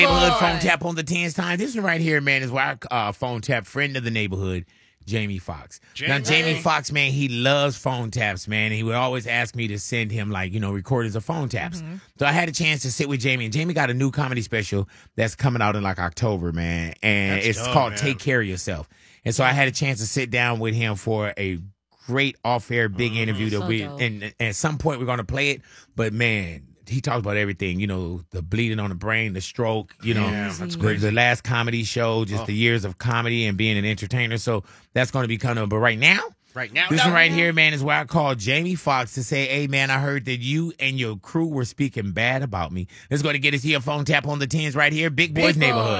Neighborhood phone tap on the 10s time. This one right here, man, is why I phone tap friend of the neighborhood, Jamie Foxx. Now, Jamie Foxx, man, he loves phone taps, man. He would always ask me to send him, like, recordings of phone taps. So I had a chance to sit with Jamie, and Jamie got a new comedy special that's coming out in, like, October, man. And it's called Take Care of Yourself. And so I had a chance to sit down with him for a great off-air big interview and at some point we're going to play it. But, man, he talks about everything, the bleeding on the brain, the stroke, the last comedy show, just the years of comedy and being an entertainer. So that's going to be coming up. But right now, this one right here, man, is where I called Jamie Foxx to say, hey, man, I heard that you and your crew were speaking bad about me. Let's go to get us here, phone tap on the 10s right here, Big Boys Neighborhood.